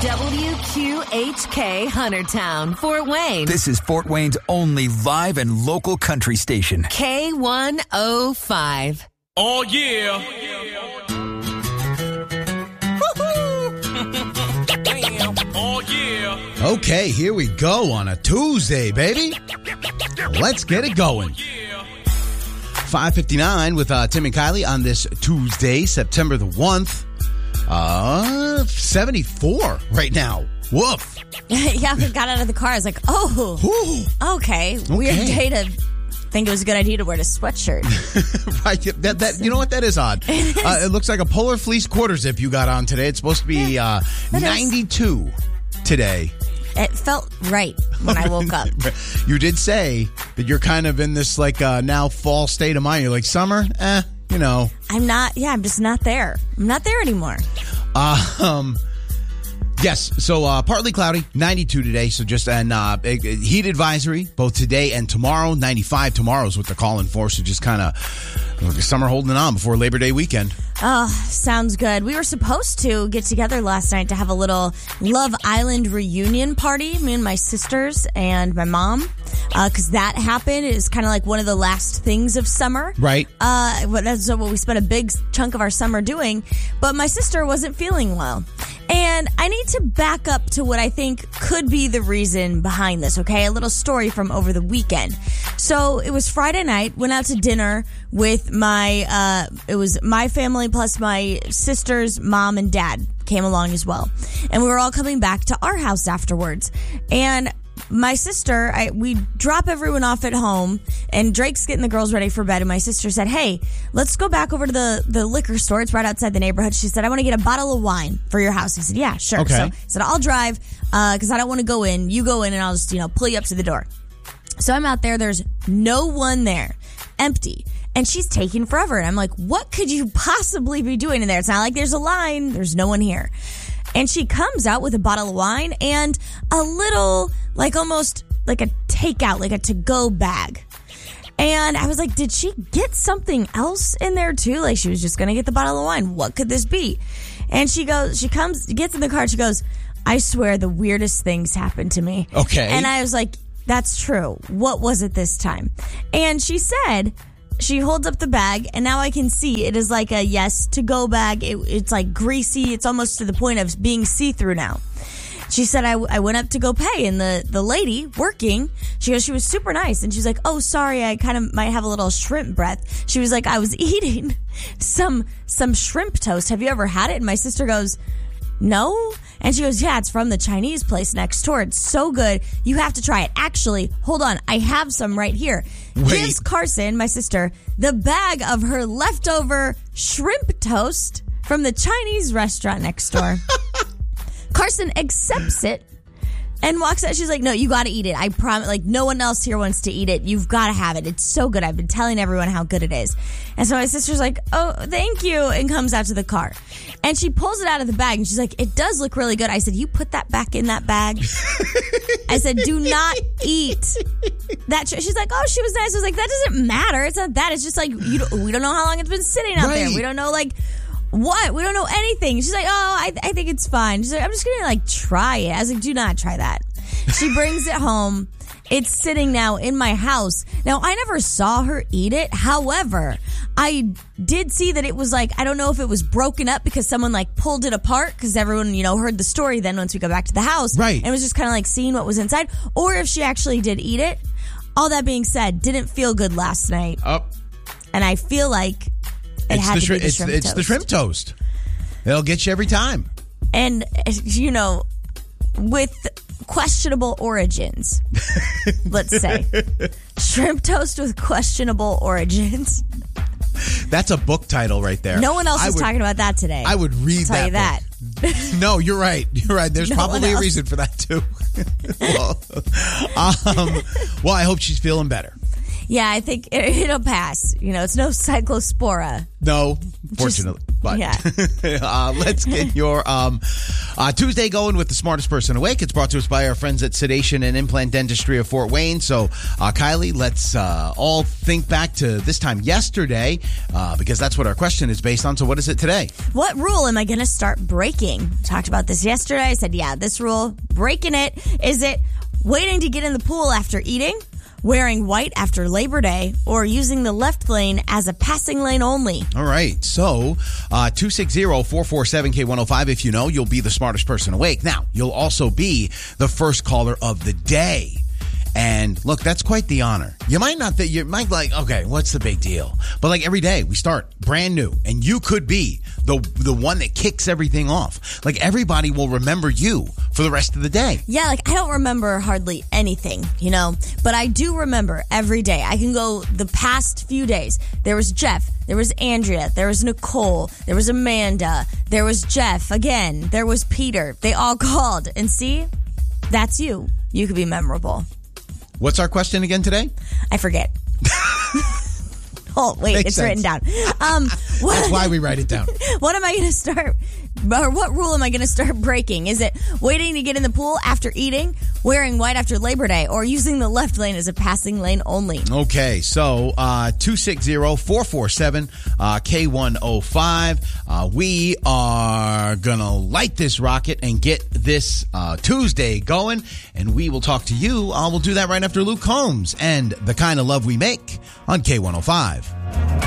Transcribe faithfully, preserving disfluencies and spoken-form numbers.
W Q H K Huntertown, Fort Wayne. This is Fort Wayne's only live and local country station. K one oh five. Oh, yeah. Oh, yeah. Okay, here we go on a Tuesday, baby. Let's get it going. five fifty-nine with uh, Tim and Kylie on this Tuesday, September the first. Uh, seventy-four right now. Woof. Yeah, we got out of the car. I was like, oh, Ooh. Okay. okay. Weird day to think it was a good idea to wear a sweatshirt. Right. That, that, you know what? That is odd. It, uh, it looks like a polar fleece quarter zip you got on today. It's supposed to be uh, ninety-two today. It felt right when I woke up. You did say that you're kind of in this like uh, now fall state of mind. You're like, summer? Eh, you know. I'm not, yeah, I'm just not there. I'm not there anymore. Uh, um, yes, so uh, partly cloudy, ninety-two today. So just an uh, heat advisory both today and tomorrow. ninety-five tomorrow is what they're calling for. So just kind of summer holding on before Labor Day weekend. Oh, sounds good. We were supposed to get together last night to have a little Love Island reunion party, me and my sisters and my mom, because uh, that happened. It was kind of like one of the last things of summer. Right. Uh, that's what we spent a big chunk of our summer doing. But my sister wasn't feeling well. And I need to back up to what I think could be the reason behind this, okay? A little story from over the weekend. So it was Friday night, went out to dinner with my, uh, it was my family plus my sister's mom and dad came along as well. And we were all coming back to our house afterwards. And my sister, I, we drop everyone off at home, and Drake's getting the girls ready for bed, and my sister said, hey, let's go back over to the, the liquor store. It's right outside the neighborhood. She said, I want to get a bottle of wine for your house. I said, yeah, sure. Okay. So I said, I'll drive, uh, because I don't want to go in. You go in, and I'll just, you know, pull you up to the door. So I'm out there. There's no one there. Empty. And she's taking forever. And I'm like, what could you possibly be doing in there? It's not like there's a line. There's no one here. And she comes out with a bottle of wine and a little, like almost like a takeout, like a to-go bag. And I was like, did she get something else in there too? Like she was just going to get the bottle of wine. What could this be? And she goes, she comes, gets in the car. She goes, I swear the weirdest things happened to me. Okay. And I was like, that's true. What was it this time? And she said, she holds up the bag, and now I can see it is like a yes to go bag. It, it's like greasy. It's almost to the point of being see-through now. She said, I, I went up to go pay, and the, the lady working, she goes, she was super nice. And she's like, oh, sorry, I kind of might have a little shrimp breath. She was like, I was eating some some shrimp toast. Have you ever had it? And my sister goes, no. And she goes, yeah, it's from the Chinese place next door. It's so good. You have to try it. Actually, hold on. I have some right here. Wait. Gives Carson, my sister, the bag of her leftover shrimp toast from the Chinese restaurant next door. Carson accepts it and walks out. She's like, no, you got to eat it. I promise. Like, no one else here wants to eat it. You've got to have it. It's so good. I've been telling everyone how good it is. And so my sister's like, oh, thank you, and comes out to the car. And she pulls it out of the bag, and she's like, it does look really good. I said, you put that back in that bag? I said, do not eat that. She's like, oh, she was nice. I was like, that doesn't matter. It's not that. It's just like, you don't, we don't know how long it's been sitting out right. there. We don't know, like, what? We don't know anything. She's like, oh, I, I think it's fine. She's like, I'm just going to, like, try it. I was like, do not try that. She brings it home. It's sitting now in my house. Now, I never saw her eat it. However, I did see that it was like, I don't know if it was broken up because someone like pulled it apart because everyone, you know, heard the story then once we go back to the house. Right. And it was just kind of like seeing what was inside. Or if she actually did eat it. All that being said, didn't feel good last night. Oh. And I feel like it it's had the to shri- be the it's, shrimp it's toast. the shrimp toast. It'll get you every time. And, you know, with questionable origins, let's say. Shrimp toast with questionable origins. That's a book title right there. No one else I is would, talking about that today. I would read I'll tell that. you book. that. No, you're right. You're right. There's No probably one a else. reason for that too. well, um, well, I hope she's feeling better. Yeah, I think it, it'll pass. You know, it's no cyclospora. No, fortunately. Just but Yeah. uh, let's get your um, uh, Tuesday going with the smartest person awake. It's brought to us by our friends at Sedation and Implant Dentistry of Fort Wayne. So, uh, Kylie, let's uh, all think back to this time yesterday uh, because that's what our question is based on. So what is it today? What rule am I going to start breaking? Talked about this yesterday. I said, yeah, this rule, breaking it. Is it waiting to get in the pool after eating, wearing white after Labor Day, or using the left lane as a passing lane only? All right. So, uh, two six zero, four four seven, K one oh five. If you know, you'll be the smartest person awake. Now, you'll also be the first caller of the day. And look, that's quite the honor. You might not think, you might like, okay, what's the big deal? But like every day we start brand new and you could be the the one that kicks everything off. Like everybody will remember you for the rest of the day. Yeah, like I don't remember hardly anything, you know, but I do remember every day. I can go the past few days. There was Jeff, there was Andrea, there was Nicole, there was Amanda, there was Jeff again, there was Peter. They all called. And see, that's you. You could be memorable. What's our question again today? I forget. Oh, wait, Makes it's sense. written down. Um, what, That's why we write it down. What am I going to start, or what rule am I going to start breaking? Is it waiting to get in the pool after eating, wearing white after Labor Day, or using the left lane as a passing lane only? Okay, so uh, two six zero, four four seven, K one oh five. Uh, we are going to light this rocket and get this uh, Tuesday going, and we will talk to you. Uh, we'll do that right after Luke Combs and The Kind of Love We Make on K one oh five.